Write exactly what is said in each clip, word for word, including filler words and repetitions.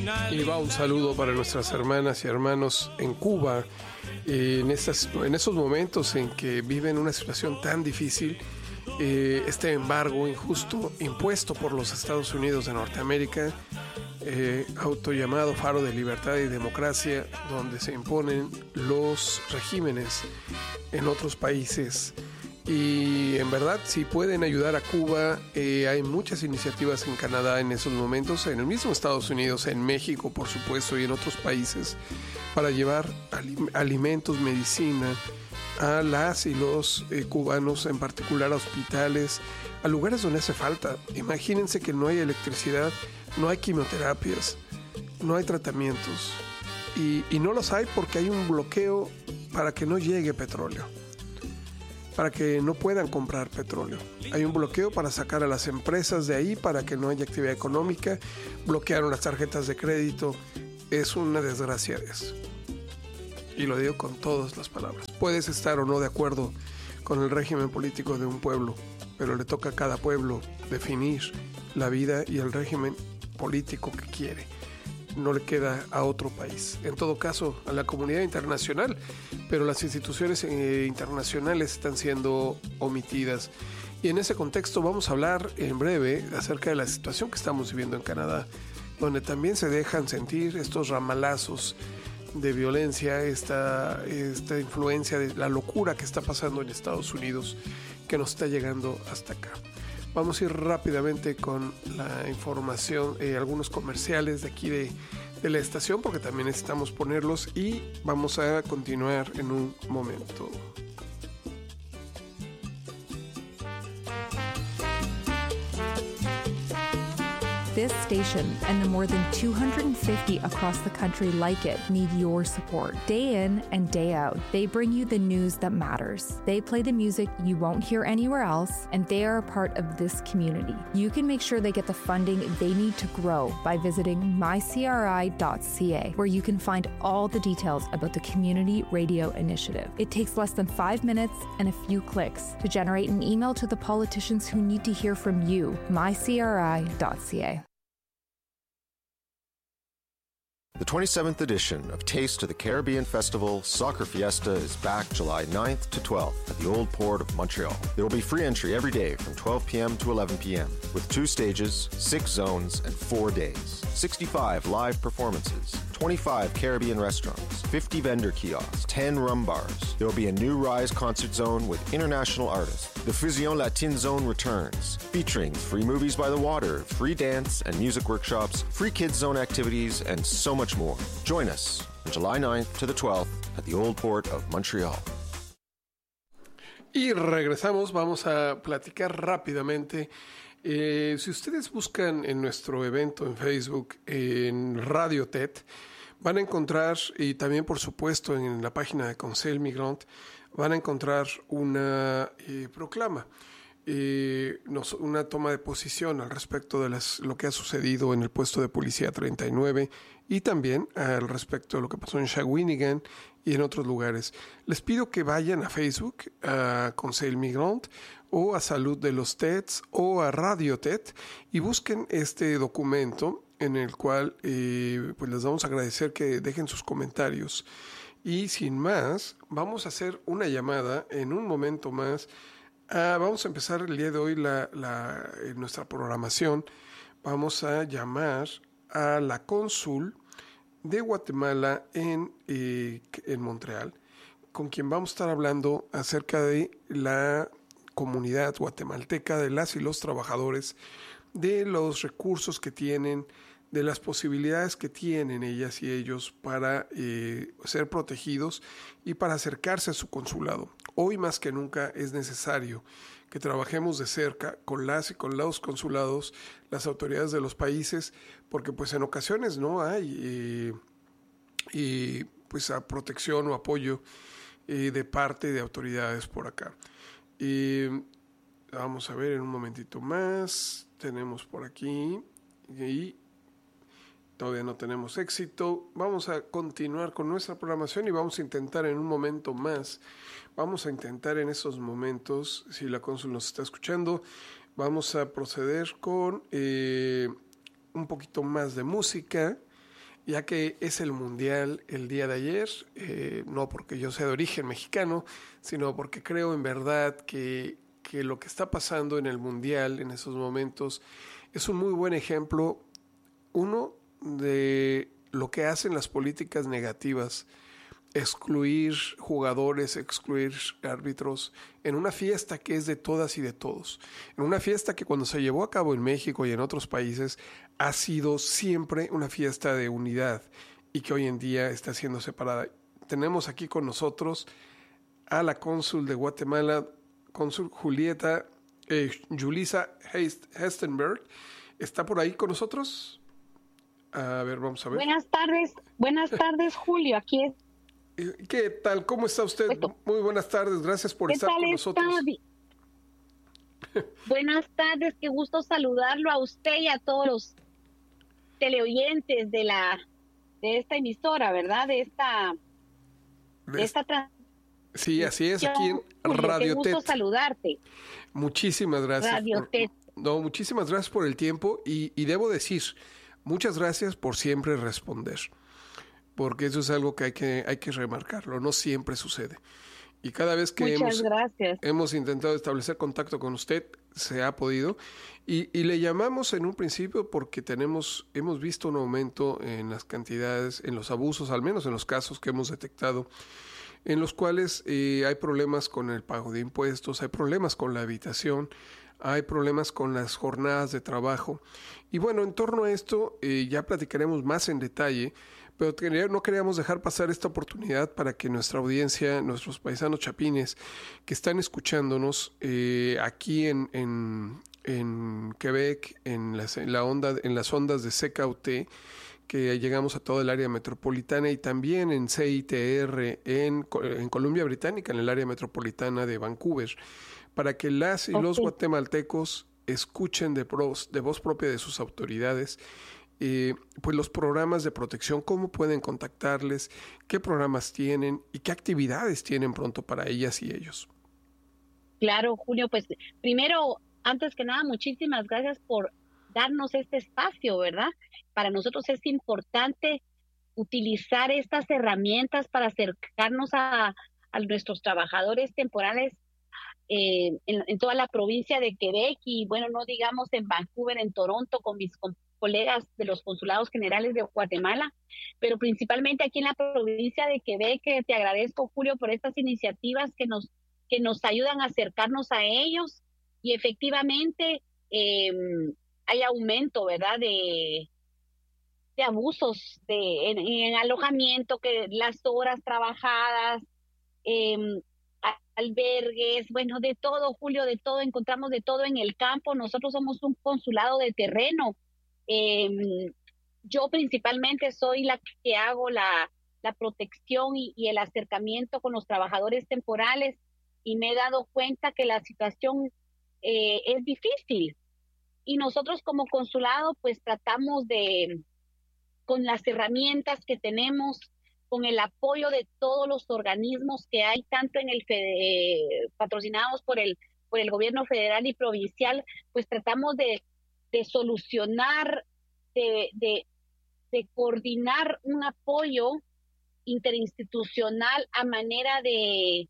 Y va un saludo para nuestras hermanas y hermanos en Cuba, eh, en, estas, en esos momentos en que viven una situación tan difícil, eh, este embargo injusto impuesto por los Estados Unidos de Norteamérica, eh, autollamado Faro de Libertad y Democracia, donde se imponen los regímenes en otros países. Y en verdad, si pueden ayudar a Cuba, eh, hay muchas iniciativas en Canadá en esos momentos, en el mismo Estados Unidos, en México, por supuesto, y en otros países, para llevar alim- alimentos, medicina a las y los eh, cubanos, en particular a hospitales, a lugares donde hace falta. Imagínense que no hay electricidad, no hay quimioterapias, no hay tratamientos, y, y no los hay porque hay un bloqueo para que no llegue petróleo, para que no puedan comprar petróleo. Hay un bloqueo para sacar a las empresas de ahí, para que no haya actividad económica. Bloquearon las tarjetas de crédito. Es una desgracia eso. Y lo digo con todas las palabras. Puedes estar o no de acuerdo con el régimen político de un pueblo, pero le toca a cada pueblo definir la vida y el régimen político que quiere. No le queda a otro país. En todo caso, a la comunidad internacional, pero las instituciones eh, internacionales están siendo omitidas. Y en ese contexto vamos a hablar en breve acerca de la situación que estamos viviendo en Canadá, donde también se dejan sentir estos ramalazos de violencia, esta, esta influencia de la locura que está pasando en Estados Unidos, que nos está llegando hasta acá. Vamos a ir rápidamente con la información, eh, algunos comerciales de aquí de, de la estación, porque también necesitamos ponerlos, y vamos a continuar en un momento. This station and the more than two hundred fifty across the country like it need your support. Day in and day out, they bring you the news that matters. They play the music you won't hear anywhere else, and they are a part of this community. You can make sure they get the funding they need to grow by visiting my c r i dot c a, where you can find all the details about the Community Radio Initiative. It takes less than five minutes and a few clicks to generate an email to the politicians who need to hear from you. my c r i dot c a. The twenty-seventh edition of Taste of the Caribbean Festival Soccer Fiesta is back July ninth to twelfth at the Old Port of Montreal. There will be free entry every day from twelve p.m. to eleven p.m. with two stages, six zones, and four days. sixty-five live performances, twenty-five Caribbean restaurants, fifty vendor kiosks, ten rum bars. There will be a new Rise concert zone with international artists. The Fusion Latin Zone returns, featuring free movies by the water, free dance and music workshops, free kids zone activities, and so much more. Join us on July ninth to the twelfth at the Old Port of Montreal. Y regresamos, vamos a platicar rápidamente. Eh, si ustedes buscan en nuestro evento en Facebook, en Radio T E D, van a encontrar, y también por supuesto en la página de Conseil Migrant, van a encontrar una eh, proclama, eh, nos, una toma de posición al respecto de las, lo que ha sucedido en el puesto de policía treinta y nueve, y también al respecto de lo que pasó en Shawinigan y en otros lugares. Les pido que vayan a Facebook, a Conseil Migrant, o a Salud de los T E Ds, o a Radio T E D, y busquen este documento en el cual eh, pues les vamos a agradecer que dejen sus comentarios. Y sin más, vamos a hacer una llamada en un momento más. Ah, vamos a empezar el día de hoy la, la, en nuestra programación. Vamos a llamar a la cónsul de Guatemala en, eh, en Montreal, con quien vamos a estar hablando acerca de la comunidad guatemalteca, de las y los trabajadores, de los recursos que tienen, de las posibilidades que tienen ellas y ellos para eh, ser protegidos y para acercarse a su consulado. Hoy más que nunca es necesario que trabajemos de cerca con las y con los consulados, las autoridades de los países, porque pues en ocasiones no hay eh, eh, pues a protección o apoyo eh, de parte de autoridades por acá. Eh, vamos a ver en un momentito más, tenemos por aquí y todavía no tenemos éxito. Vamos a continuar con nuestra programación y vamos a intentar en un momento más, vamos a intentar en esos momentos, si la cónsul nos está escuchando, vamos a proceder con eh, un poquito más de música ya que es el Mundial el día de ayer, eh, no porque yo sea de origen mexicano, sino porque creo en verdad que, que lo que está pasando en el Mundial en esos momentos es un muy buen ejemplo, uno, de lo que hacen las políticas negativas, excluir jugadores, excluir árbitros en una fiesta que es de todas y de todos, en una fiesta que cuando se llevó a cabo en México y en otros países ha sido siempre una fiesta de unidad y que hoy en día está siendo separada. Tenemos aquí con nosotros a la cónsul de Guatemala, cónsul Julieta eh, Julissa Hestenberg. ¿Está por ahí con nosotros? A ver, vamos a ver. Buenas tardes, buenas tardes, Julio, aquí es. ¿Qué tal? ¿Cómo está usted? Bueno, muy buenas tardes, gracias por estar con nosotros. Buenas tardes, qué gusto saludarlo a usted y a todos los teleoyentes de la de esta emisora, ¿verdad? De esta de esta trans- Sí, así es, aquí en Radio T E T. Qué gusto saludarte. Muchísimas gracias. Radio por, T E T. No, muchísimas gracias por el tiempo y, y debo decir, muchas gracias por siempre responder. Porque eso es algo que hay que hay que remarcarlo, no siempre sucede. Y cada vez que hemos, hemos intentado establecer contacto con usted, se ha podido. Y, y le llamamos en un principio porque tenemos hemos visto un aumento en las cantidades, en los abusos, al menos en los casos que hemos detectado, en los cuales eh, hay problemas con el pago de impuestos, hay problemas con la habitación, hay problemas con las jornadas de trabajo. Y bueno, en torno a esto eh, ya platicaremos más en detalle, pero no queríamos dejar pasar esta oportunidad para que nuestra audiencia, nuestros paisanos chapines que están escuchándonos eh, aquí en, en, en Quebec, en las, en, la onda, en las ondas de C K U T, que llegamos a toda el área metropolitana, y también en C I T R en, en Columbia Británica, en el área metropolitana de Vancouver, para que las y okay. los guatemaltecos escuchen de, pros, de voz propia de sus autoridades Eh, pues los programas de protección, cómo pueden contactarles, qué programas tienen y qué actividades tienen pronto para ellas y ellos. Claro, Julio, pues primero, antes que nada, muchísimas gracias por darnos este espacio, ¿verdad? Para nosotros es importante utilizar estas herramientas para acercarnos a, a nuestros trabajadores temporales eh, en, en toda la provincia de Quebec y, bueno, no digamos en Vancouver, en Toronto, con mis compañeros, colegas de los consulados generales de Guatemala, pero principalmente aquí en la provincia de Quebec. Te agradezco, Julio, por estas iniciativas que nos que nos ayudan a acercarnos a ellos y efectivamente eh, hay aumento, ¿verdad?, de, de abusos de, en, en alojamiento, que las horas trabajadas, eh, albergues, bueno, de todo, Julio, de todo, encontramos de todo en el campo. Nosotros somos un consulado de terreno. Eh, yo principalmente soy la que hago la, la protección y, y el acercamiento con los trabajadores temporales y me he dado cuenta que la situación eh, es difícil y nosotros como consulado pues tratamos de, con las herramientas que tenemos, con el apoyo de todos los organismos que hay, tanto en el eh, patrocinados por el, por el gobierno federal y provincial, pues tratamos de de solucionar, de, de, de coordinar un apoyo interinstitucional a manera de,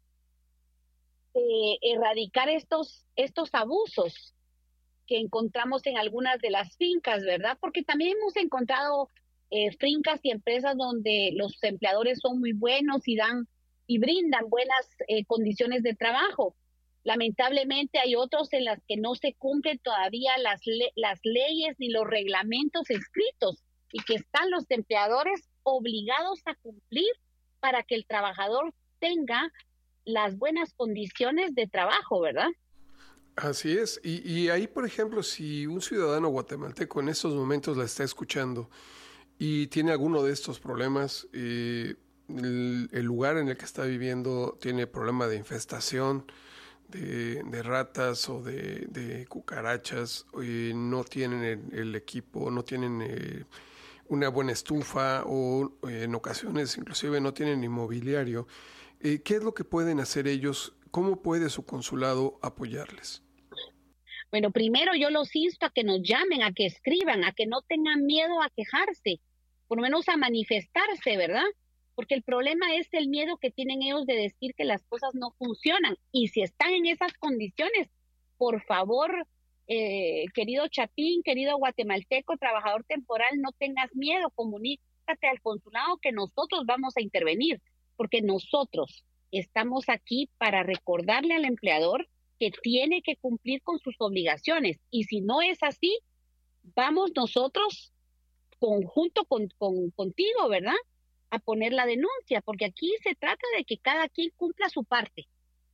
de erradicar estos, estos abusos que encontramos en algunas de las fincas, ¿verdad? Porque también hemos encontrado eh, fincas y empresas donde los empleadores son muy buenos y dan y brindan buenas eh, condiciones de trabajo. Lamentablemente hay otros en las que no se cumplen todavía las, le- las leyes ni los reglamentos escritos y que están los empleadores obligados a cumplir para que el trabajador tenga las buenas condiciones de trabajo, ¿verdad? Así es. Y, y ahí, por ejemplo, si un ciudadano guatemalteco en estos momentos la está escuchando y tiene alguno de estos problemas, eh, el, el lugar en el que está viviendo tiene problema de infestación, De, de ratas o de, de cucarachas, eh, no tienen el, el equipo, no tienen eh, una buena estufa o eh, en ocasiones inclusive no tienen inmobiliario. Eh, ¿Qué es lo que pueden hacer ellos? ¿Cómo puede su consulado apoyarles? Bueno, primero yo los insto a que nos llamen, a que escriban, a que no tengan miedo a quejarse, por lo menos a manifestarse, ¿verdad? Porque el problema es el miedo que tienen ellos de decir que las cosas no funcionan. Y si están en esas condiciones, por favor, eh, querido Chapín, querido guatemalteco, trabajador temporal, no tengas miedo, comunícate al consulado que nosotros vamos a intervenir, porque nosotros estamos aquí para recordarle al empleador que tiene que cumplir con sus obligaciones. Y si no es así, vamos nosotros, conjunto con, con, contigo, ¿verdad?, a poner la denuncia, porque aquí se trata de que cada quien cumpla su parte.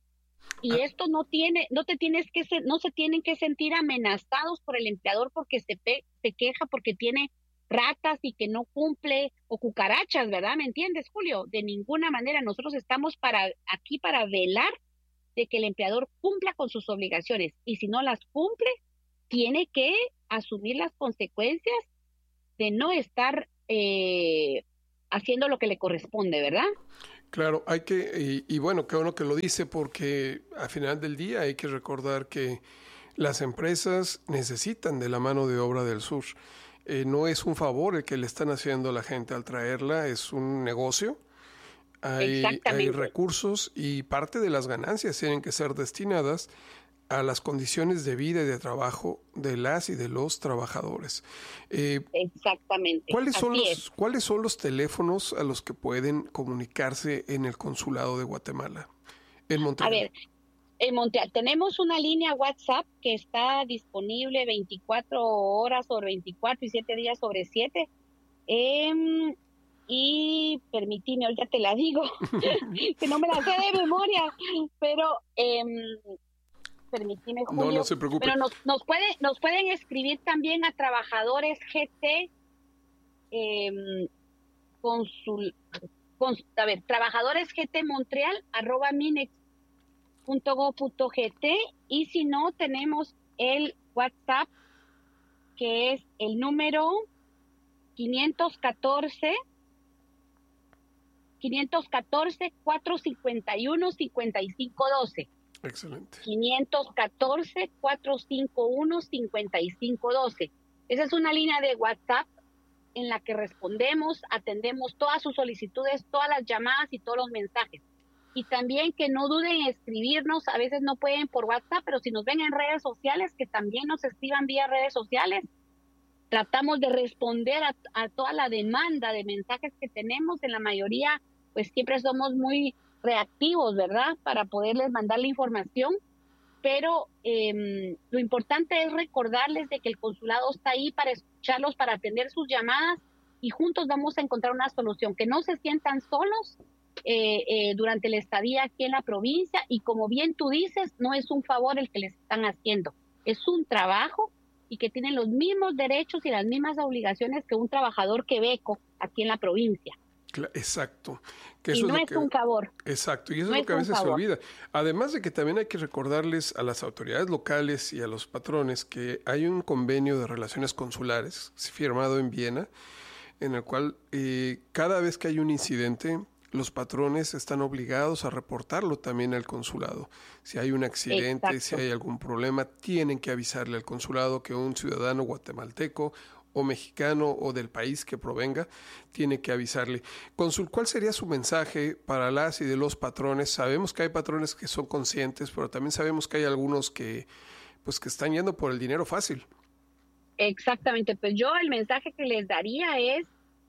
Y ah. esto no tiene, no te tienes que ser, no se tienen que sentir amenazados por el empleador porque se, pe, se queja porque tiene ratas y que no cumple, o cucarachas, ¿verdad? ¿Me entiendes, Julio? De ninguna manera. Nosotros estamos para aquí para velar de que el empleador cumpla con sus obligaciones, y si no las cumple, tiene que asumir las consecuencias de no estar eh, haciendo lo que le corresponde, ¿verdad? Claro, hay que, y, y bueno, qué bueno que lo dice, porque al final del día hay que recordar que las empresas necesitan de la mano de obra del sur. Eh, no es un favor el que le están haciendo a la gente al traerla, es un negocio. Hay, hay recursos y parte de las ganancias tienen que ser destinadas a las condiciones de vida y de trabajo de las y de los trabajadores. Eh, Exactamente. ¿Cuáles son los, es. ¿Cuáles son los teléfonos a los que pueden comunicarse en el Consulado de Guatemala, en Montreal? A ver, en Montreal tenemos una línea WhatsApp que está disponible veinticuatro horas sobre veinticuatro y siete días sobre siete. Eh, y permitime, ahorita te la digo, que no me la sé de memoria, pero... Eh, Permitime, Julio. No, no se preocupe. Pero nos, nos, puede, nos pueden escribir también a trabajadores G T, eh, consul, cons, a ver, trabajadores G T Montreal, arroba minex punto go punto gt, y si no, tenemos el WhatsApp, que es el número quinientos catorce, cuatrocientos cincuenta y uno, cincuenta y cinco doce. Excelente. quinientos catorce, cuatrocientos cincuenta y uno, cincuenta y cinco doce. Esa es una línea de WhatsApp en la que respondemos, atendemos todas sus solicitudes, todas las llamadas y todos los mensajes. Y también que no duden en escribirnos, a veces no pueden por WhatsApp, pero si nos ven en redes sociales, que también nos escriban vía redes sociales. Tratamos de responder a, a toda la demanda de mensajes que tenemos. En la mayoría, pues siempre somos muy reactivos, ¿verdad?, para poderles mandar la información, pero eh, lo importante es recordarles de que el consulado está ahí para escucharlos, para atender sus llamadas, y juntos vamos a encontrar una solución, que no se sientan solos eh, eh, durante la estadía aquí en la provincia, y como bien tú dices, no es un favor el que les están haciendo, es un trabajo, y que tienen los mismos derechos y las mismas obligaciones que un trabajador quebeco aquí en la provincia. Exacto. Que y eso no es, es que, un favor. Exacto, y eso no es lo que a veces favor. se olvida. Además de que también hay que recordarles a las autoridades locales y a los patrones que hay un convenio de relaciones consulares firmado en Viena, en el cual eh, cada vez que hay un incidente, los patrones están obligados a reportarlo también al consulado. Si hay un accidente, Exacto. si hay algún problema, tienen que avisarle al consulado que un ciudadano guatemalteco o mexicano o del país que provenga, tiene que avisarle. Cónsul, ¿cuál sería su mensaje para las y de los patrones? Sabemos que hay patrones que son conscientes, pero también sabemos que hay algunos que, pues, que están yendo por el dinero fácil. Exactamente, pues yo el mensaje que les daría es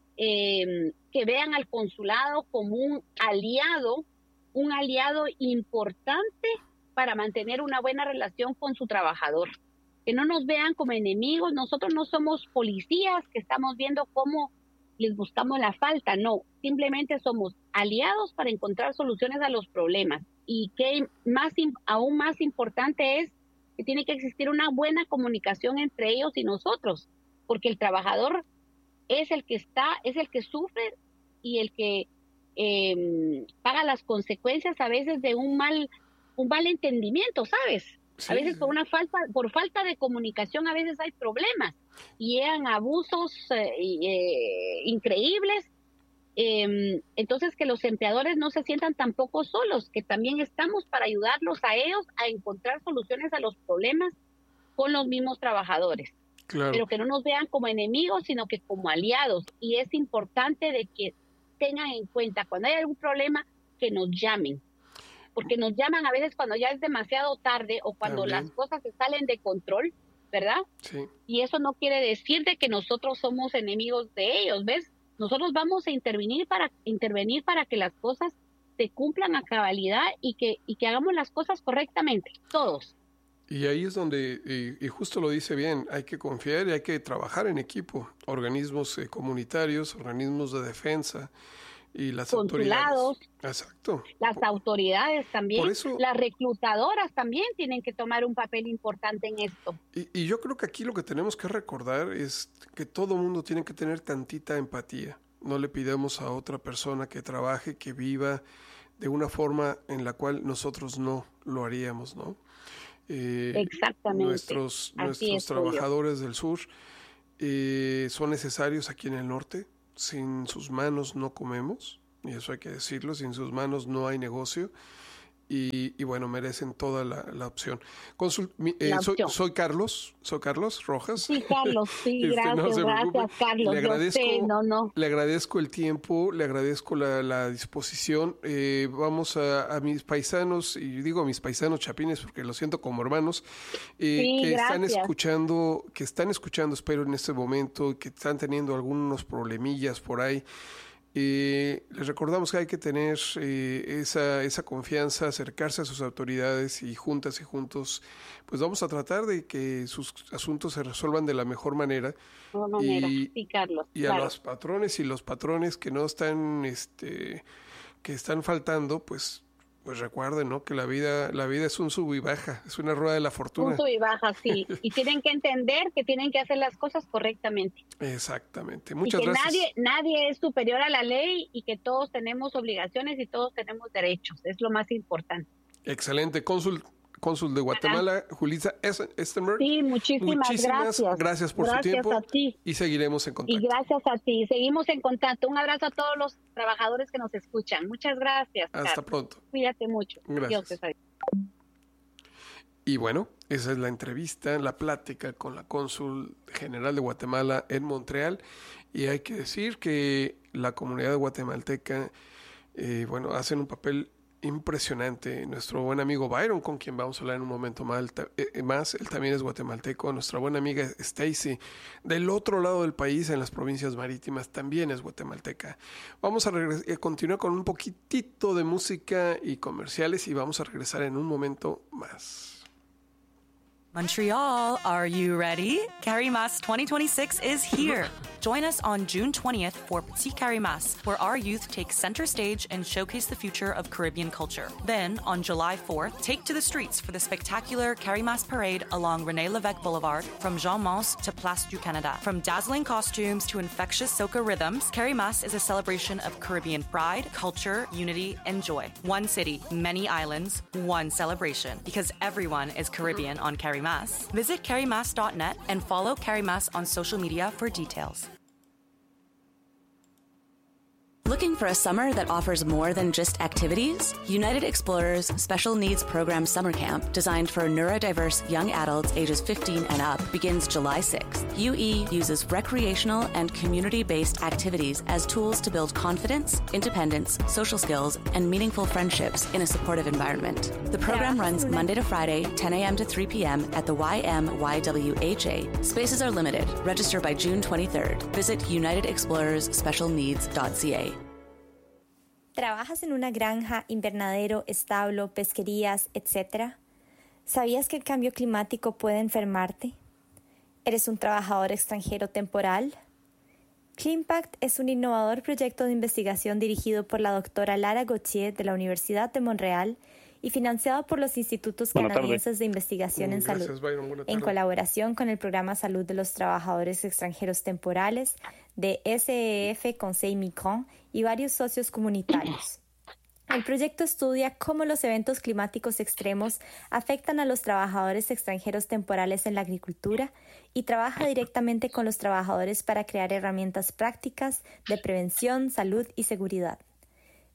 eh, que vean al consulado como un aliado, un aliado importante para mantener una buena relación con su trabajador. Que no nos vean como enemigos. Nosotros no somos policías que estamos viendo cómo les buscamos la falta, no, simplemente somos aliados para encontrar soluciones a los problemas. Y que más, aún más importante es que tiene que existir una buena comunicación entre ellos y nosotros, porque el trabajador es el que está, es el que sufre y el que eh, paga las consecuencias a veces de un mal, un mal entendimiento, ¿sabes? Sí. A veces por una falta, por falta de comunicación a veces hay problemas y llegan abusos eh, eh, increíbles. Eh, entonces que los empleadores no se sientan tampoco solos, que también estamos para ayudarlos a ellos a encontrar soluciones a los problemas con los mismos trabajadores. Claro. pero que no nos vean como enemigos, sino que como aliados. Y es importante de que tengan en cuenta, cuando hay algún problema, que nos llamen. Porque nos llaman a veces cuando ya es demasiado tarde o cuando También. las cosas se salen de control, ¿verdad? Sí. Y eso no quiere decir de que nosotros somos enemigos de ellos, ¿ves? Nosotros vamos a intervenir para intervenir para que las cosas se cumplan a cabalidad y que y que hagamos las cosas correctamente, todos. Y ahí es donde, y, y justo lo dice bien, hay que confiar y hay que trabajar en equipo, organismos eh, comunitarios, organismos de defensa y las Consulados. autoridades. Exacto. Las autoridades también, Por eso- las reclutadoras también tienen que tomar un papel importante en esto. Y, y yo creo que aquí lo que tenemos que recordar es que todo mundo tiene que tener tantita empatía. No le pidamos a otra persona que trabaje, que viva de una forma en la cual nosotros no lo haríamos, ¿no? Eh, Exactamente. Nuestros, Así nuestros es, Julio. trabajadores del sur eh, son necesarios aquí en el norte. Sin sus manos no comemos, y eso hay que decirlo, sin sus manos no hay negocio. Y, y bueno, merecen toda la, la opción. Consul, mi, eh, La soy, opción. soy Carlos, soy Carlos Rojas. Sí, Carlos, sí, Este, gracias, no se preocupe. gracias, Carlos. Le agradezco, Yo sé, no, no. le agradezco el tiempo, le agradezco la, la disposición. Eh, vamos a, a mis paisanos, y digo a mis paisanos chapines porque lo siento como hermanos, eh, Sí, que están gracias. escuchando, que están escuchando, espero en este momento, que están teniendo algunos problemillas por ahí. Eh, les recordamos que hay que tener eh, esa, esa confianza, acercarse a sus autoridades y juntas y juntos, pues vamos a tratar de que sus asuntos se resuelvan de la mejor manera. De todas maneras, Y- sí, Carlos. Y a claro. los patrones y los patrones que no están, este, que están faltando, pues, pues recuerden, ¿no? Que la vida, la vida es un sub y baja, es una rueda de la fortuna. Punto y baja, sí. Y tienen que entender que tienen que hacer las cosas correctamente. Exactamente. Y Muchas que gracias. nadie, nadie es superior a la ley y que todos tenemos obligaciones y todos tenemos derechos. Es lo más importante. Excelente. Cónsul, cónsul de Guatemala, Julissa Estenberg. Sí, muchísimas, Muchísimas gracias. gracias por Gracias su tiempo a ti. y seguiremos en Y contacto. gracias a ti. Seguimos en contacto. Un abrazo a todos los trabajadores que nos escuchan. Muchas gracias. Hasta Carlos. pronto. Cuídate mucho. Gracias. Dios te sabe. Y bueno, esa es la entrevista, la plática con la cónsul general de Guatemala en Montreal. Y hay que decir que la comunidad guatemalteca, eh, bueno, hacen un papel impresionante. Nuestro buen amigo Byron, con quien vamos a hablar en un momento más, eh, más él también es guatemalteco. Nuestra buena amiga Stacy, del otro lado del país, en las provincias marítimas, también es guatemalteca. Vamos a, regres- a continuar con un poquitito de música y comerciales y vamos a regresar en un momento más. Montreal, are you ready? Carimas twenty twenty-six is here. Join us on June twentieth for Petit Carimas, where our youth take center stage and showcase the future of Caribbean culture. Then, on July fourth, take to the streets for the spectacular Carimas Parade along René Lévesque Boulevard from Jean Mance to Place du Canada. From dazzling costumes to infectious soca rhythms, Carimas is a celebration of Caribbean pride, culture, unity, and joy. One city, many islands, one celebration. Because everyone is Caribbean on Carimas. Visit carimas dot net and follow Carimas on social media for details. Looking for a summer that offers more than just activities? United Explorers Special Needs Program Summer Camp, designed for neurodiverse young adults ages fifteen and up, begins July sixth. U E uses recreational and community-based activities as tools to build confidence, independence, social skills, and meaningful friendships in a supportive environment. The program runs Monday to Friday, ten a.m. to three p.m. at the Y M Y W H A. Spaces are limited. Register by June twenty-third. Visit united explorers special needs dot c a. ¿Trabajas en una granja, invernadero, establo, pesquerías, etcétera? ¿Sabías que el cambio climático puede enfermarte? ¿Eres un trabajador extranjero temporal? CleanPact es un innovador proyecto de investigación dirigido por la doctora Lara Gauthier de la Universidad de Montreal y financiado por los Institutos Buenas Canadienses tardes. de Investigación en Gracias, Salud, Byron. Buena en tarde. colaboración con el Programa Salud de los Trabajadores Extranjeros Temporales de S E F Conseil Migrant y varios socios comunitarios. El proyecto estudia cómo los eventos climáticos extremos afectan a los trabajadores extranjeros temporales en la agricultura y trabaja directamente con los trabajadores para crear herramientas prácticas de prevención, salud y seguridad.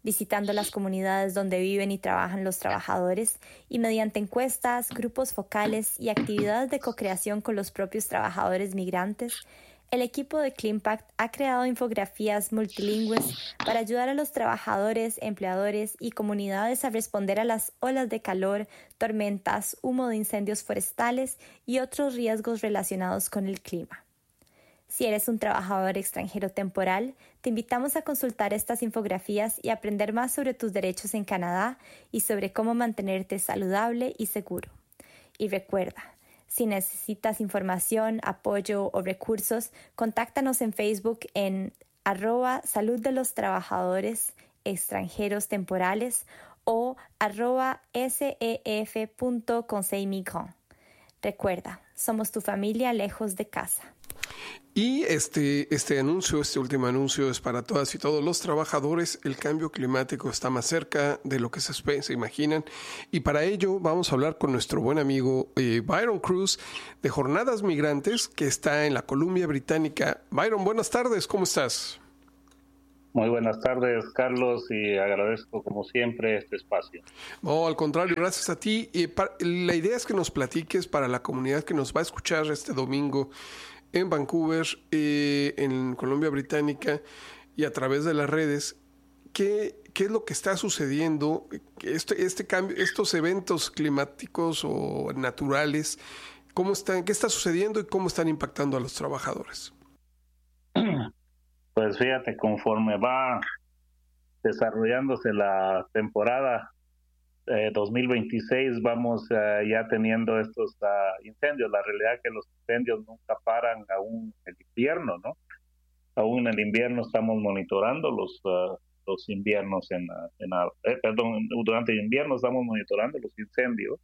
visitando las comunidades donde viven y trabajan los trabajadores y mediante encuestas, grupos focales y actividades de co-creación con los propios trabajadores migrantes, el equipo de Climpact ha creado infografías multilingües para ayudar a los trabajadores, empleadores y comunidades a responder a las olas de calor, tormentas, humo de incendios forestales y otros riesgos relacionados con el clima. Si eres un trabajador extranjero temporal, te invitamos a consultar estas infografías y aprender más sobre tus derechos en Canadá y sobre cómo mantenerte saludable y seguro. Y recuerda, si necesitas información, apoyo o recursos, contáctanos en Facebook en arroba salud de los trabajadores extranjeros temporales o arroba sef punto conseil migrant. Recuerda, somos tu familia lejos de casa. Y este, este anuncio, este último anuncio es para todas y todos los trabajadores. El cambio climático está más cerca de lo que se, se imaginan. Y para ello vamos a hablar con nuestro buen amigo eh, Byron Cruz de Jornadas Migrantes, que está en la Columbia Británica. Byron, buenas tardes, ¿cómo estás? Muy buenas tardes, Carlos, y agradezco como siempre este espacio. No, al contrario, gracias a ti. Eh, para, la idea es que nos platiques para la comunidad que nos va a escuchar este domingo en Vancouver, eh, en Columbia Británica y a través de las redes, ¿qué, qué es lo que está sucediendo? Este, este cambio, estos eventos climáticos o naturales, ¿cómo están, qué está sucediendo y cómo están impactando a los trabajadores? Pues fíjate, conforme va desarrollándose la temporada Eh, dos mil veintiséis vamos uh, ya teniendo estos uh, incendios. La realidad es que los incendios nunca paran aún en el invierno, ¿no? Aún en el invierno estamos monitorando los uh, los inviernos en, en eh, perdón, durante el invierno estamos monitorando los incendios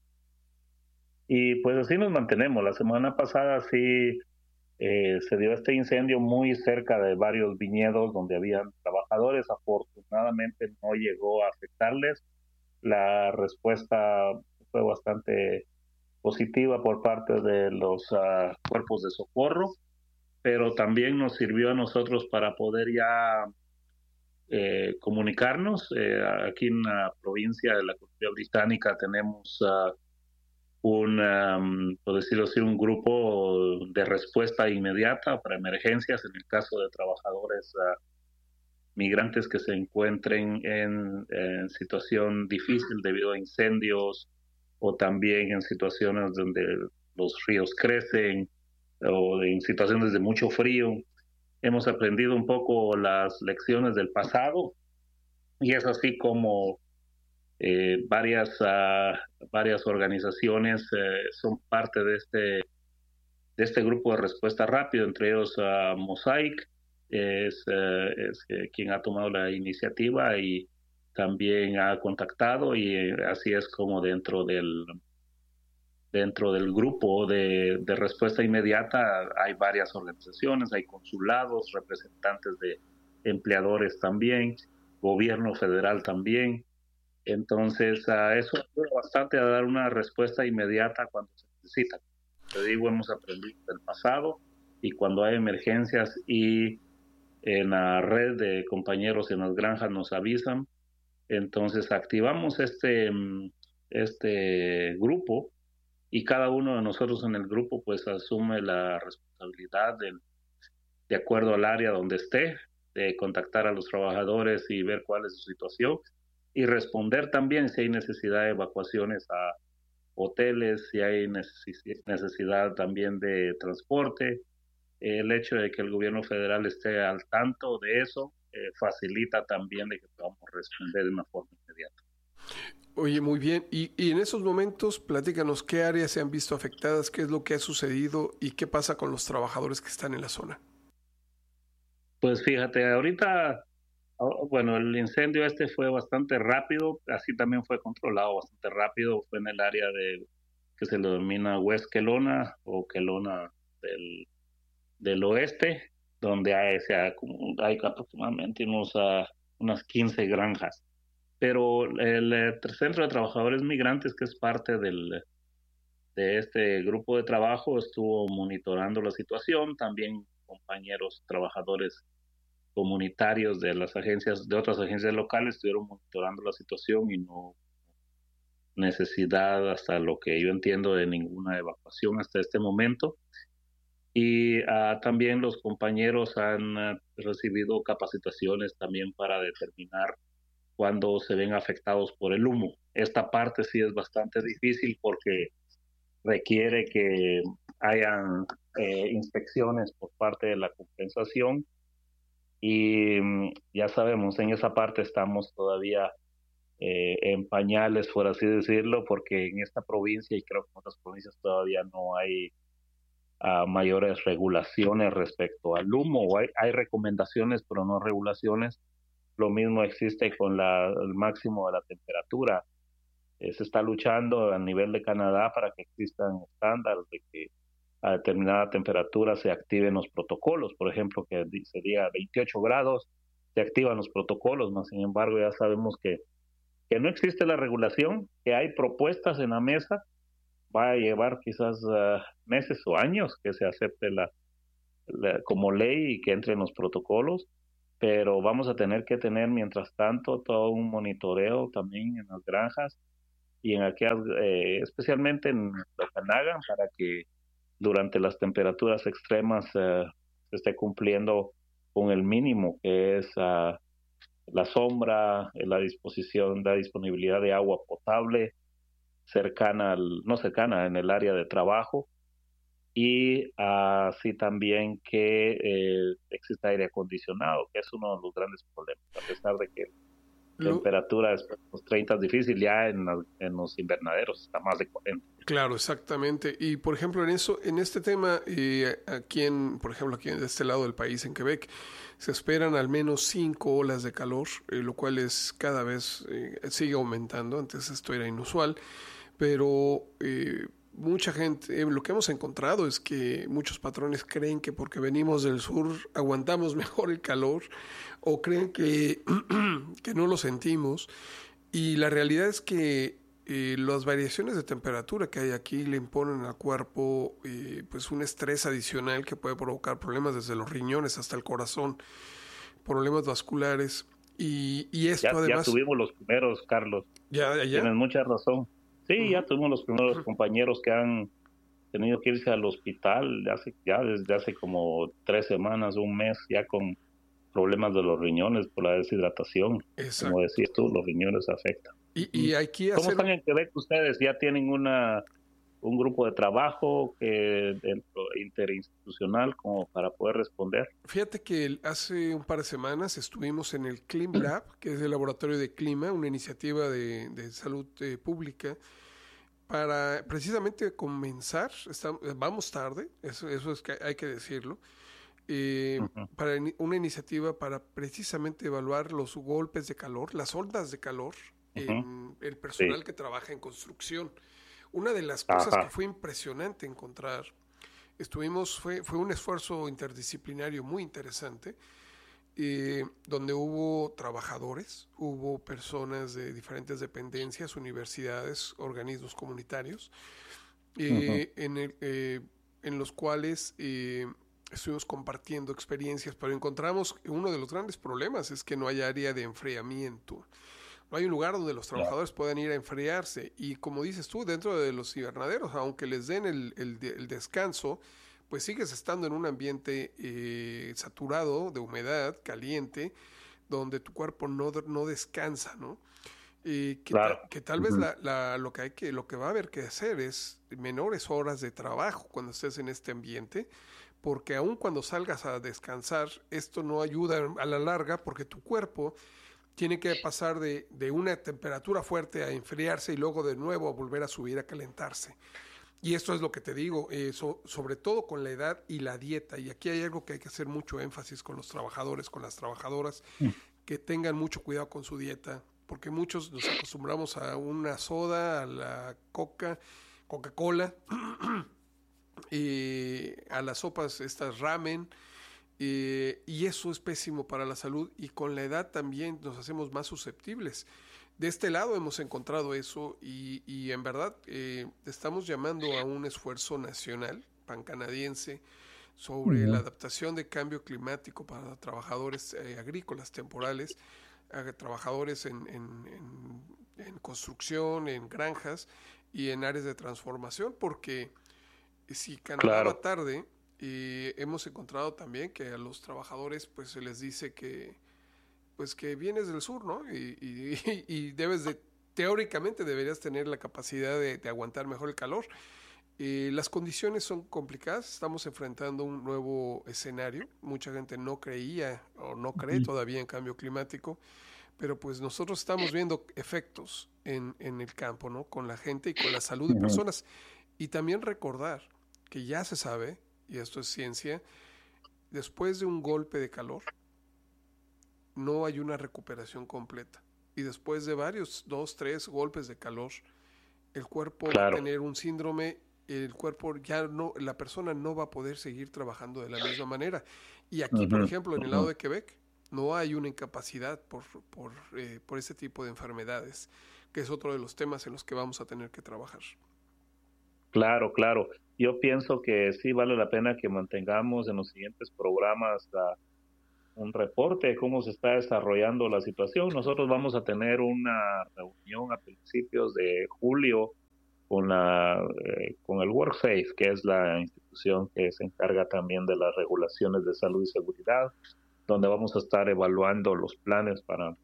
y pues así nos mantenemos. La semana pasada sí eh, se dio este incendio muy cerca de varios viñedos donde habían trabajadores. Afortunadamente no llegó a afectarles. La respuesta fue bastante positiva por parte de los uh, cuerpos de socorro, pero también nos sirvió a nosotros para poder ya eh, comunicarnos. Eh, aquí en la provincia de la Columbia Británica tenemos uh, un, um, por decirlo así, un grupo de respuesta inmediata para emergencias en el caso de trabajadores uh, migrantes que se encuentren en, en situación difícil debido a incendios o también en situaciones donde los ríos crecen o en situaciones de mucho frío. Hemos aprendido un poco las lecciones del pasado y es así como eh, varias, uh, varias organizaciones eh, son parte de este, de este grupo de respuesta rápido, entre ellos uh, Mosaic, Es, uh, es eh, quien ha tomado la iniciativa y también ha contactado y eh, así es como dentro del dentro del grupo de, de respuesta inmediata hay varias organizaciones, hay consulados, representantes de empleadores también, gobierno federal también. Entonces uh, eso ayuda bastante a dar una respuesta inmediata cuando se necesita. Te digo, hemos aprendido del pasado y cuando hay emergencias y en la red de compañeros en las granjas nos avisan, entonces activamos este, este grupo y cada uno de nosotros en el grupo pues asume la responsabilidad de, de acuerdo al área donde esté, de contactar a los trabajadores y ver cuál es su situación y responder también si hay necesidad de evacuaciones a hoteles, si hay necesidad también de transporte. El hecho de que el gobierno federal esté al tanto de eso eh, facilita también de que podamos responder de una forma inmediata. Oye, muy bien. Y, y en esos momentos, platícanos qué áreas se han visto afectadas, qué es lo que ha sucedido y qué pasa con los trabajadores que están en la zona. Pues fíjate, ahorita, bueno, el incendio este fue bastante rápido, así también fue controlado bastante rápido. Fue en el área de que se le denomina West Kelowna o Kelowna del del oeste, donde hay, o sea, hay aproximadamente unos, uh, unas quince granjas. Pero el, el Centro de Trabajadores Migrantes, que es parte del, de este grupo de trabajo, estuvo monitorando la situación. También compañeros trabajadores comunitarios de las agencias, de otras agencias locales, estuvieron monitorando la situación y no necesidad, hasta lo que yo entiendo, de ninguna evacuación hasta este momento. Y uh, también los compañeros han uh, recibido capacitaciones también para determinar cuándo se ven afectados por el humo. Esta parte sí es bastante difícil porque requiere que hayan eh, inspecciones por parte de la compensación y um, ya sabemos, en esa parte estamos todavía eh, en pañales, por así decirlo, porque en esta provincia y creo que en otras provincias todavía no hay a mayores regulaciones respecto al humo. Hay, hay recomendaciones, pero no regulaciones. Lo mismo existe con la, el máximo de la temperatura. Eh, se está luchando a nivel de Canadá para que existan estándares de que a determinada temperatura se activen los protocolos. Por ejemplo, que se diga veintiocho grados, se activan los protocolos, ¿no? Sin embargo, ya sabemos que, que no existe la regulación, que hay propuestas en la mesa. Va a llevar quizás uh, meses o años que se acepte la, la, como ley y que entre en los protocolos, pero vamos a tener que tener mientras tanto todo un monitoreo también en las granjas y en aquellas, eh, especialmente en Okanagan, para que durante las temperaturas extremas uh, se esté cumpliendo con el mínimo, que es uh, la sombra, la disposición, la disponibilidad de agua potable cercana, al, no cercana, en el área de trabajo, y así también que eh, exista aire acondicionado, que es uno de los grandes problemas, a pesar de que la temperatura después de los treinta es difícil, ya en, la, en los invernaderos está más de cuarenta. Claro, exactamente. Y por ejemplo, en eso, en este tema, eh, aquí en, por ejemplo, aquí en este lado del país, en Quebec, se esperan al menos cinco olas de calor, eh, lo cual es cada vez eh, sigue aumentando. Antes esto era inusual, pero eh, mucha gente, eh, lo que hemos encontrado es que muchos patrones creen que porque venimos del sur aguantamos mejor el calor, o creen que, que no lo sentimos, y la realidad es que eh, las variaciones de temperatura que hay aquí le imponen al cuerpo eh, pues un estrés adicional que puede provocar problemas desde los riñones hasta el corazón, problemas vasculares, y, y esto ya, además... Ya tuvimos los primeros, Carlos. Ya, ya. Tienes mucha razón. Sí, uh-huh. Ya tuvimos los primeros uh-huh. compañeros que han tenido que irse al hospital hace, ya desde hace como tres semanas, un mes, ya con problemas de los riñones por la deshidratación. Exacto. Como decías tú, los riñones afectan. Y, y aquí ¿Cómo hacer... están en Quebec ustedes? ¿Ya tienen una un grupo de trabajo que dentro, interinstitucional como para poder responder? Fíjate que hace un par de semanas estuvimos en el ClimLab, que es el laboratorio de clima, una iniciativa de, de salud eh, pública, para precisamente comenzar, estamos, vamos tarde, eso, eso es que hay que decirlo, eh, uh-huh. para una iniciativa para precisamente evaluar los golpes de calor, las ondas de calor, uh-huh. en el personal sí. que trabaja en construcción. Una de las cosas Ajá. que fue impresionante encontrar, estuvimos, fue, fue un esfuerzo interdisciplinario muy interesante, eh, donde hubo trabajadores, hubo personas de diferentes dependencias, universidades, organismos comunitarios, eh, uh-huh. en, el, eh, en los cuales eh, estuvimos compartiendo experiencias, pero encontramos que uno de los grandes problemas es que no hay área de enfriamiento. No hay un lugar donde los trabajadores puedan ir a enfriarse. Y como dices tú, dentro de los invernaderos, aunque les den el, el, el descanso, pues sigues estando en un ambiente eh, saturado de humedad, caliente, donde tu cuerpo no, no descansa, ¿no? Eh, que, claro. ta, que tal uh-huh. vez la, la, lo, que hay que, lo que va a haber que hacer es menores horas de trabajo cuando estés en este ambiente, porque aun cuando salgas a descansar, esto no ayuda a la larga, porque tu cuerpo tiene que pasar de, de una temperatura fuerte a enfriarse y luego de nuevo a volver a subir, a calentarse. Y esto es lo que te digo, eh, so, sobre todo con la edad y la dieta. Y aquí hay algo que hay que hacer mucho énfasis con los trabajadores, con las trabajadoras, mm. que tengan mucho cuidado con su dieta, porque muchos nos acostumbramos a una soda, a la coca, Coca-Cola, y a las sopas, estas ramen, Eh, y eso es pésimo para la salud, y con la edad también nos hacemos más susceptibles. De este lado hemos encontrado eso, y, y en verdad eh, estamos llamando a un esfuerzo nacional, pancanadiense, sobre uh-huh. la adaptación de cambio climático para trabajadores eh, agrícolas temporales, eh, trabajadores en, en, en, en construcción, en granjas y en áreas de transformación, porque si Canadá claro. va tarde, eh, hemos encontrado también que a los trabajadores pues se les dice que pues que vienes del sur, ¿no? Y, y, y debes de, teóricamente deberías tener la capacidad de, de aguantar mejor el calor. Eh, las condiciones son complicadas, estamos enfrentando un nuevo escenario, mucha gente no creía o no cree uh-huh. todavía en cambio climático, pero pues nosotros estamos viendo efectos en, en el campo, ¿no? Con la gente y con la salud de uh-huh. personas. Y también recordar que ya se sabe, y esto es ciencia, después de un golpe de calor, no hay una recuperación completa. Y después de varios, dos, tres golpes de calor, el cuerpo claro. va a tener un síndrome, el cuerpo ya no, la persona no va a poder seguir trabajando de la misma manera. Y aquí, uh-huh. por ejemplo, en el lado de Quebec, no hay una incapacidad por, por, eh, por este tipo de enfermedades, que es otro de los temas en los que vamos a tener que trabajar. Claro, claro. Yo pienso que sí vale la pena que mantengamos en los siguientes programas uh, un reporte de cómo se está desarrollando la situación. Nosotros vamos a tener una reunión a principios de julio con la eh, con el WorkSafe, que es la institución que se encarga también de las regulaciones de salud y seguridad, donde vamos a estar evaluando los planes para,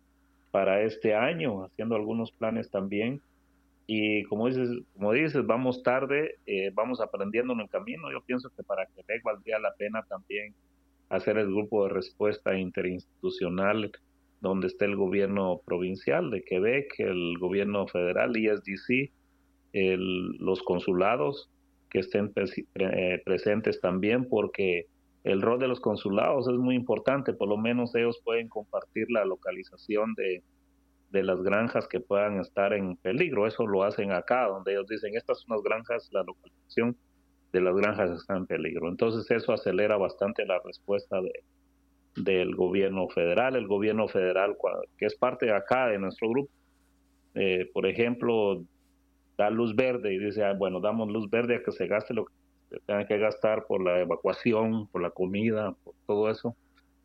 para este año, haciendo algunos planes también. Y como dices, como dices vamos tarde, eh, vamos aprendiendo en el camino. Yo pienso que para Quebec valdría la pena también hacer el grupo de respuesta interinstitucional, donde esté el gobierno provincial de Quebec, el gobierno federal, I S D C, el, los consulados que estén pre- pre- presentes también, porque el rol de los consulados es muy importante. Por lo menos ellos pueden compartir la localización de de las granjas que puedan estar en peligro. Eso lo hacen acá, donde ellos dicen, estas son las granjas, la localización de las granjas está en peligro. Entonces eso acelera bastante la respuesta de, del gobierno federal. El gobierno federal, que es parte de acá, de nuestro grupo, eh, por ejemplo, da luz verde y dice, ah, bueno, damos luz verde a que se gaste lo que se tenga que gastar por la evacuación, por la comida, por todo eso.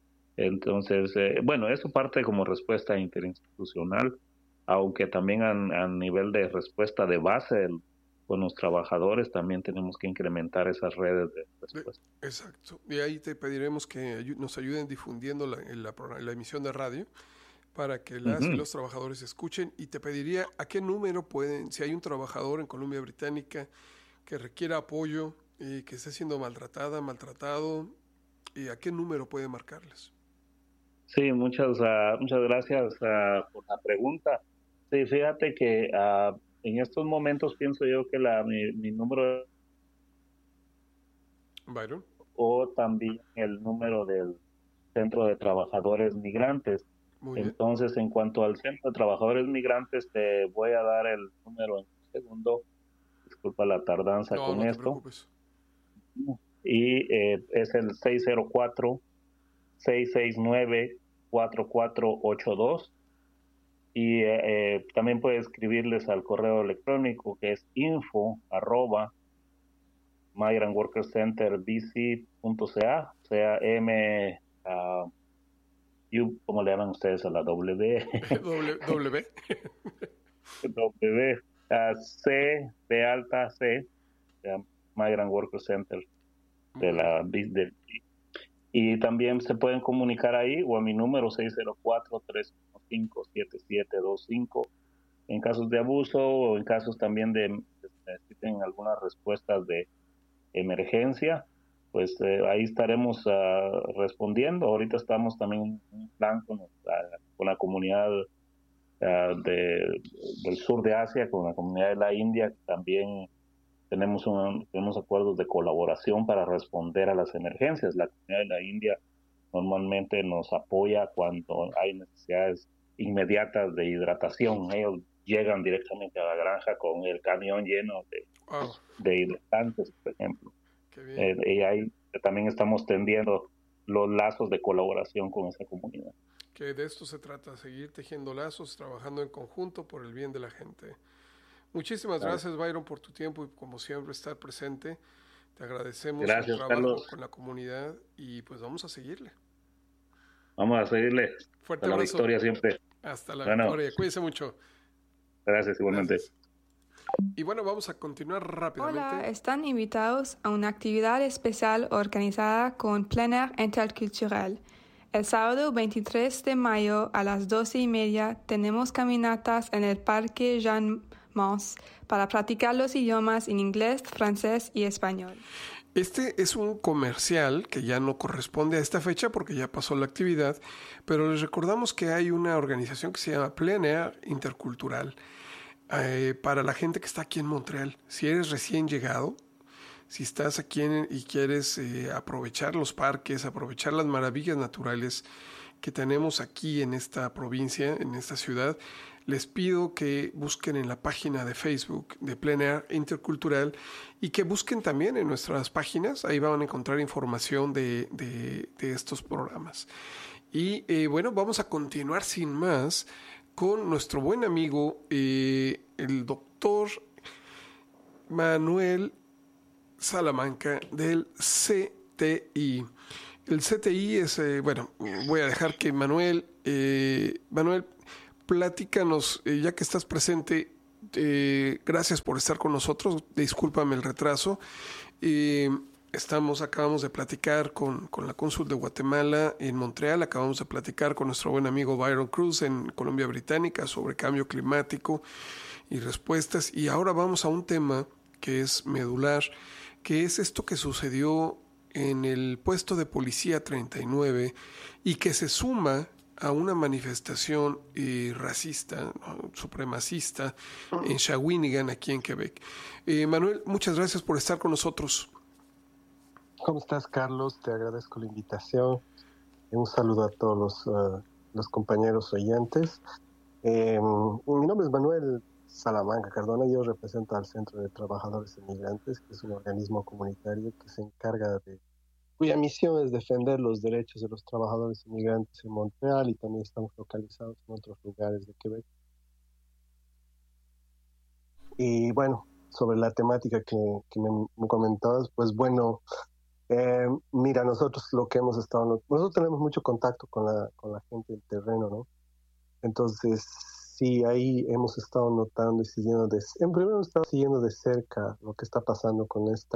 Entonces, eh, bueno, eso parte como respuesta interinstitucional, aunque también a, a nivel de respuesta de base el, con los trabajadores también tenemos que incrementar esas redes de respuesta. Exacto. Y ahí te pediremos que nos ayuden difundiendo la, la, la emisión de radio para que las uh-huh. y los trabajadores escuchen. Y te pediría a qué número pueden, si hay un trabajador en Columbia Británica que requiera apoyo y que esté siendo maltratada, maltratado, ¿y a qué número puede marcarles? Sí, muchas uh, muchas gracias uh, por la pregunta. Sí, fíjate que uh, en estos momentos pienso yo que la mi, mi número Byron o también el número del Centro de Trabajadores Migrantes. Muy Entonces, bien. En cuanto al Centro de Trabajadores Migrantes, te voy a dar el número en un segundo. Disculpa la tardanza no, con no te esto. Preocupes. Y eh, es el seis cero cuatro, seis seis nueve, cuatro cuatro ocho dos. Y eh, eh, también puedes escribirles al correo electrónico que es info arroba migrant worker center b c punto c a, o sea, M, uh, U, ¿cómo le llaman ustedes a la W? W. W. W, uh, C de alta C, uh, Migrant Worker Center de la de, y también se pueden comunicar ahí o a mi número seis cero cuatro, tres uno cinco, siete siete dos cinco en casos de abuso o en casos también de que necesiten algunas respuestas de emergencia, pues eh, ahí estaremos uh, respondiendo. Ahorita estamos también en un plan con, uh, con la comunidad uh, de, del sur de Asia, con la comunidad de la India, que también tenemos, un, tenemos acuerdos de colaboración para responder a las emergencias. La comunidad de la India normalmente nos apoya cuando hay necesidades inmediatas de hidratación. Ellos llegan directamente a la granja con el camión lleno de, wow. de hidratantes, por ejemplo. Eh, y ahí también estamos tendiendo los lazos de colaboración con esa comunidad. Que de esto se trata, seguir tejiendo lazos, trabajando en conjunto por el bien de la gente. Muchísimas claro. gracias, Byron, por tu tiempo y como siempre estar presente. Te agradecemos Gracias, el trabajo Carlos. con la comunidad y pues vamos a seguirle. Vamos a seguirle. Fuerte Hasta la abrazo. victoria siempre. Hasta la Bueno. victoria. Cuídense mucho. Gracias, igualmente. Gracias. Y bueno, vamos a continuar rápidamente. Hola, están invitados a una actividad especial organizada con Plein Air Interculturel. El sábado veintitrés de mayo a las doce y media tenemos caminatas en el Parque Jean Mans para practicar los idiomas en inglés, francés y español. Este es un comercial que ya no corresponde a esta fecha porque ya pasó la actividad, pero les recordamos que hay una organización que se llama Plein Air Intercultural eh, para la gente que está aquí en Montreal. Si eres recién llegado, si estás aquí en, y quieres eh, aprovechar los parques, aprovechar las maravillas naturales que tenemos aquí en esta provincia, en esta ciudad, les pido que busquen en la página de Facebook de Plein Air Intercultural y que busquen también en nuestras páginas. Ahí van a encontrar información de, de, de estos programas. Y eh, bueno, vamos a continuar sin más con nuestro buen amigo, eh, el doctor Manuel Salamanca del C T I. El C T I es, eh, bueno, voy a dejar que Manuel, eh, Manuel, platícanos, eh, ya que estás presente, eh, gracias por estar con nosotros, discúlpame el retraso. Eh, estamos, acabamos de platicar con, con la cónsul de Guatemala en Montreal, acabamos de platicar con nuestro buen amigo Byron Cruz en Columbia Británica sobre cambio climático y respuestas, y ahora vamos a un tema que es medular, que es esto que sucedió en el puesto de policía treinta y nueve y que se suma a una manifestación eh, racista, ¿no? supremacista en Shawinigan, aquí en Quebec. Eh, Manuel, muchas gracias por estar con nosotros. ¿Cómo estás, Carlos? Te agradezco la invitación. Un saludo a todos los, uh, los compañeros oyentes. Eh, mi nombre es Manuel Salamanca Cardona. Yo represento al Centro de Trabajadores Inmigrantes, que es un organismo comunitario que se encarga de, cuya misión es defender los derechos de los trabajadores inmigrantes en Montreal, y también estamos localizados en otros lugares de Quebec. Y bueno, sobre la temática que, que me, me comentabas, pues bueno, eh, mira, nosotros lo que hemos estado, nosotros tenemos mucho contacto con la, con la gente del terreno, ¿no? Entonces, sí, ahí hemos estado notando y siguiendo de, en primer hemos estado siguiendo de cerca lo que está pasando con este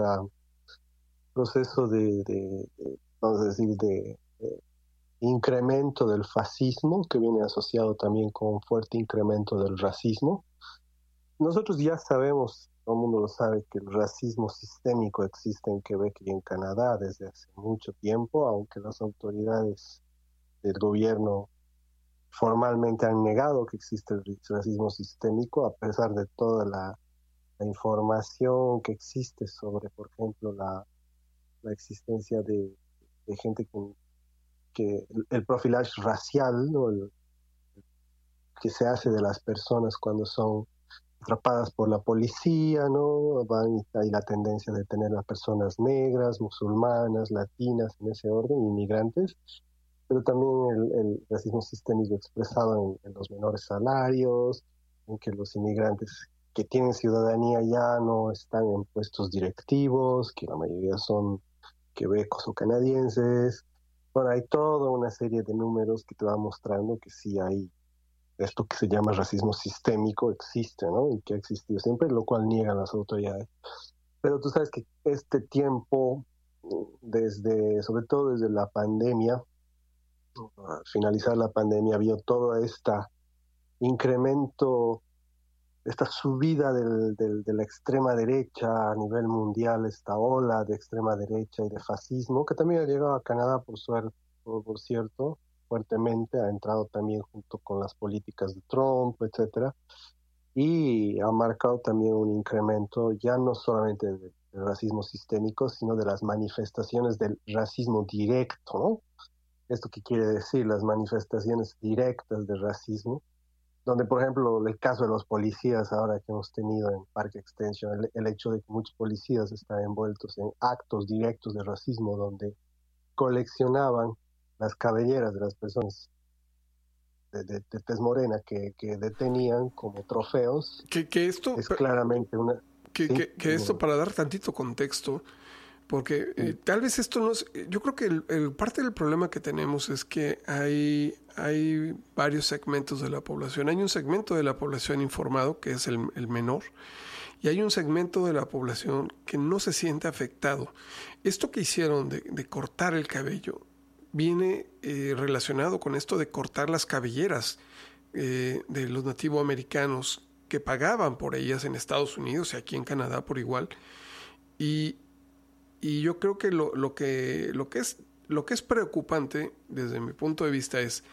proceso de, de, de, vamos a decir, de, de incremento del fascismo, que viene asociado también con un fuerte incremento del racismo. Nosotros ya sabemos, todo el mundo lo sabe, que el racismo sistémico existe en Quebec y en Canadá desde hace mucho tiempo, aunque las autoridades del gobierno formalmente han negado que existe el racismo sistémico, a pesar de toda la, la información que existe sobre, por ejemplo, la, la existencia de, de gente que, que el, el profilaje racial, ¿no? el, que se hace de las personas cuando son atrapadas por la policía, ¿no? Van, hay la tendencia de tener a personas negras, musulmanas, latinas, en ese orden, inmigrantes, pero también el, el racismo sistémico expresado en, en los menores salarios, en que los inmigrantes que tienen ciudadanía ya no están en puestos directivos, que la mayoría son quebecos o canadienses. Bueno, hay toda una serie de números que te van mostrando que sí hay esto que se llama racismo sistémico, existe, ¿no? Y que ha existido siempre, lo cual niegan las autoridades. Pero tú sabes que este tiempo, desde, sobre todo desde la pandemia, al finalizar la pandemia, vio todo este incremento, esta subida del, del, de la extrema derecha a nivel mundial, esta ola de extrema derecha y de fascismo, que también ha llegado a Canadá, por suerte, por, por cierto, fuertemente, ha entrado también junto con las políticas de Trump, etcétera, y ha marcado también un incremento ya no solamente del, del racismo sistémico, sino de las manifestaciones del racismo directo, ¿no? ¿Esto qué quiere decir? Las manifestaciones directas de racismo, donde, por ejemplo, el caso de los policías ahora que hemos tenido en Parque Extension, el, el hecho de que muchos policías están envueltos en actos directos de racismo, donde coleccionaban las cabelleras de las personas de, de, de tez morena que, que detenían como trofeos. Que, que esto es claramente una... Que, ¿sí? que, que esto, para dar tantito contexto, Porque eh, tal vez esto no es... Yo creo que el, el, parte del problema que tenemos es que hay, hay varios segmentos de la población. Hay un segmento de la población informado, que es el, el menor, y hay un segmento de la población que no se siente afectado. Esto que hicieron de, de cortar el cabello viene eh, relacionado con esto de cortar las cabelleras eh, de los nativoamericanos que pagaban por ellas en Estados Unidos y aquí en Canadá por igual. Y, y yo creo que lo, lo que lo que es lo que es preocupante desde mi punto de vista es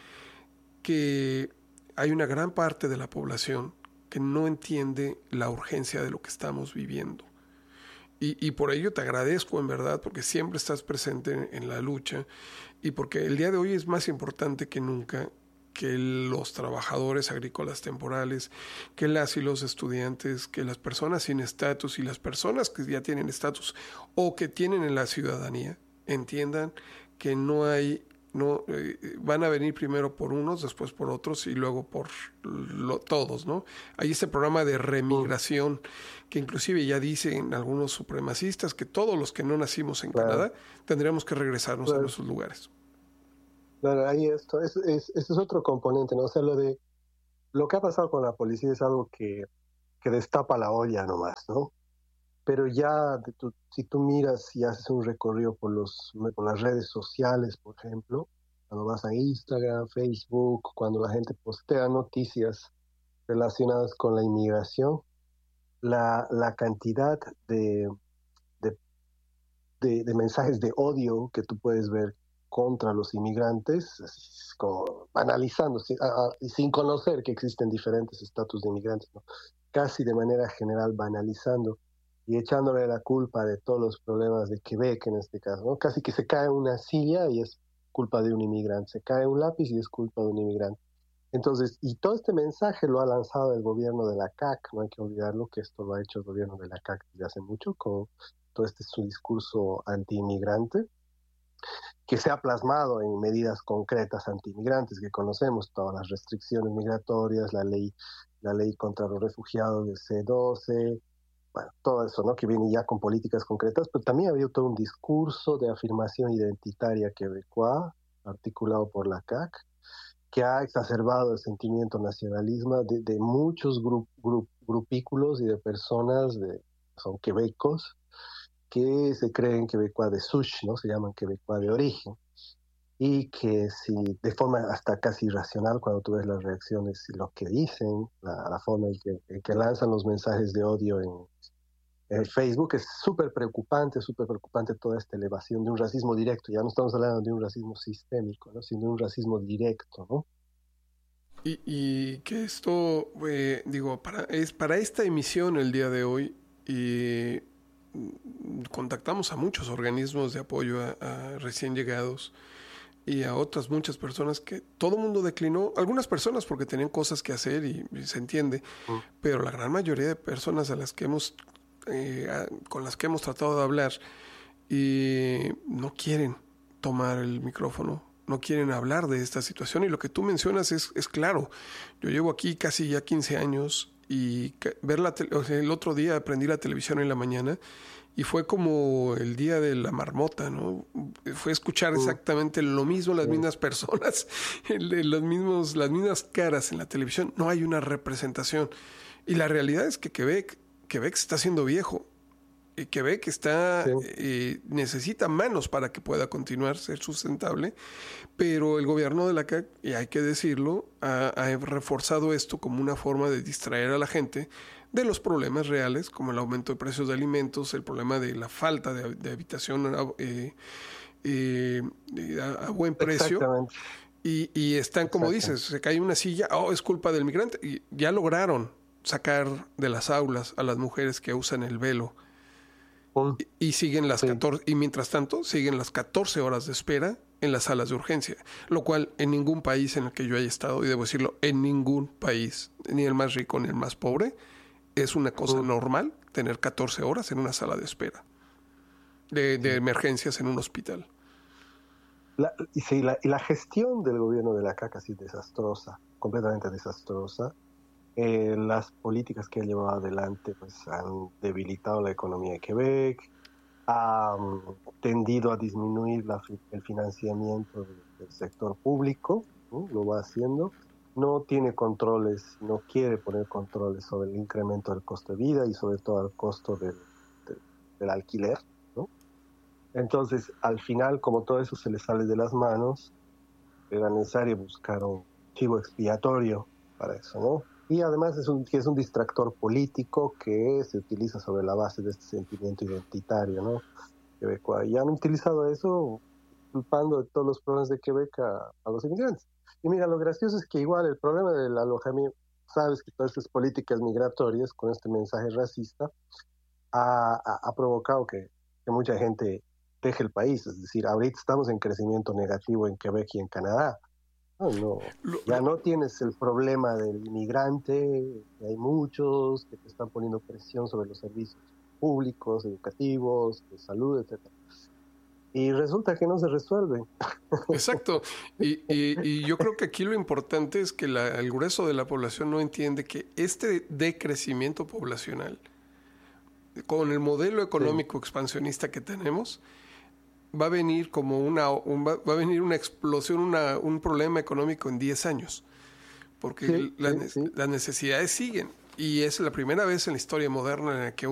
que hay una gran parte de la población que no entiende la urgencia de lo que estamos viviendo. Y, y por ello te agradezco en verdad, porque siempre estás presente en, en la lucha y porque el día de hoy es más importante que nunca que los trabajadores agrícolas temporales, que las y los estudiantes, que las personas sin estatus y las personas que ya tienen estatus o que tienen en la ciudadanía entiendan que no hay, no eh, van a venir primero por unos, después por otros y luego por lo, todos, ¿no? Hay este programa de remigración que inclusive ya dicen algunos supremacistas que todos los que no nacimos en claro. Canadá tendríamos que regresarnos claro. a nuestros lugares. Claro, ahí esto, es, es, este es otro componente, ¿no? O sea, lo de lo que ha pasado con la policía es algo que, que destapa la olla nomás, ¿no? Pero ya, de tu, si tú miras y haces un recorrido por, los, por las redes sociales, por ejemplo, cuando vas a Instagram, Facebook, cuando la gente postea noticias relacionadas con la inmigración, la, la cantidad de, de, de, de mensajes de odio que tú puedes ver contra los inmigrantes, como banalizando, sin, a, sin conocer que existen diferentes estatus de inmigrantes, ¿no? Casi de manera general banalizando y echándole la culpa de todos los problemas de Quebec en este caso, ¿no? Casi que se cae una silla y es culpa de un inmigrante, se cae un lápiz y es culpa de un inmigrante. Entonces, y todo este mensaje lo ha lanzado el gobierno de la C A C, no hay que olvidarlo que esto lo ha hecho el gobierno de la C A C desde hace mucho, con todo este su discurso anti-inmigrante, que se ha plasmado en medidas concretas anti-inmigrantes que conocemos, todas las restricciones migratorias, la ley, la ley contra los refugiados del C doce, bueno, todo eso, ¿no? Que viene ya con políticas concretas, pero también ha habido todo un discurso de afirmación identitaria quebecois, articulado por la C A C, que ha exacerbado el sentimiento nacionalismo de, de muchos grup, grup, grupículos y de personas de son quebecos, que se creen quebecois de souche, ¿no? Se llaman quebecois de origen, y que si de forma hasta casi irracional, cuando tú ves las reacciones y lo que dicen, la, la forma en que, en que lanzan los mensajes de odio en, en Facebook, es súper preocupante, súper preocupante toda esta elevación de un racismo directo. Ya no estamos hablando de un racismo sistémico, ¿no? Sino de un racismo directo, ¿no? Y, y que esto, eh, digo, para, es para esta emisión el día de hoy, y contactamos a muchos organismos de apoyo a, a recién llegados y a otras muchas personas que todo el mundo declinó, algunas personas porque tenían cosas que hacer y, y se entiende, mm. pero la gran mayoría de personas a las que hemos eh, a, con las que hemos tratado de hablar y no quieren tomar el micrófono, no quieren hablar de esta situación, y lo que tú mencionas es, es claro. Yo llevo aquí casi ya quince años y ver la te- o sea, el otro día aprendí la televisión en la mañana y fue como el día de la marmota, ¿no? Fue escuchar exactamente lo mismo, las mismas personas, los mismos, las mismas caras en la televisión. No hay una representación. Y la realidad es que Quebec, Quebec se está haciendo viejo. Y Quebec está, sí. eh, necesita manos para que pueda continuar, ser sustentable, pero el gobierno de la C A C, y hay que decirlo, ha, ha reforzado esto como una forma de distraer a la gente de los problemas reales, como el aumento de precios de alimentos, el problema de la falta de, de habitación eh, eh, a, a buen precio. Y, y están, como dices, se cae una silla, oh, es culpa del migrante. Y ya lograron sacar de las aulas a las mujeres que usan el velo. Y, y siguen las sí. catorce, y mientras tanto siguen las catorce horas de espera en las salas de urgencia, lo cual en ningún país en el que yo haya estado, y debo decirlo, en ningún país, ni el más rico ni el más pobre, es una cosa uh. normal tener catorce horas en una sala de espera de, de sí. emergencias en un hospital. La, y, sí, la, y la gestión del gobierno de la C A C ha sido desastrosa, completamente desastrosa. Eh, las políticas que ha llevado adelante pues han debilitado la economía de Quebec, ha um, tendido a disminuir la, el financiamiento del, del sector público, ¿no? Lo va haciendo. No tiene controles, no quiere poner controles sobre el incremento del costo de vida y sobre todo el costo del, del, del alquiler, ¿no? Entonces, al final, como todo eso se le sale de las manos, era necesario buscar un chivo expiatorio para eso, ¿no? Y además es un, es un distractor político que se utiliza sobre la base de este sentimiento identitario, ¿no? Quebec, y han utilizado eso culpando de todos los problemas de Quebec a, a los inmigrantes. Y mira, lo gracioso es que igual el problema del alojamiento, sabes que todas estas políticas migratorias con este mensaje racista ha, ha, ha provocado que, que mucha gente deje el país. Es decir, ahorita estamos en crecimiento negativo en Quebec y en Canadá. No, no, ya no tienes el problema del inmigrante, que hay muchos que te están poniendo presión sobre los servicios públicos, educativos, de salud, etcétera. Y resulta que no se resuelve. Exacto. Y, y, y yo creo que aquí lo importante es que la, el grueso de la población no entiende que este decrecimiento poblacional, con el modelo económico sí. expansionista que tenemos, va a venir como una, un, va, va a venir una explosión, una, un problema económico en diez años. Porque sí, la, sí, sí. las necesidades siguen. Y es la primera vez en la historia moderna en la que